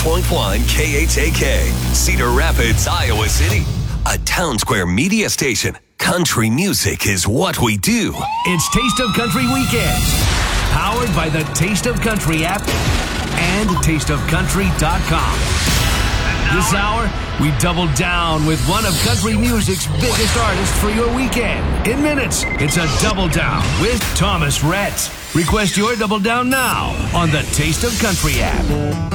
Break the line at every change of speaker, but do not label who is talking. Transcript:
106.1 KHAK, Cedar Rapids, Iowa City. A Town Square media station. Country music is what we do.
It's Taste of Country Weekends, powered by the Taste of Country app and tasteofcountry.com. This hour, we double down with one of country music's biggest artists for your weekend. In minutes, it's a Double Down with Thomas Rhett. Request your Double Down now on the Taste of Country app.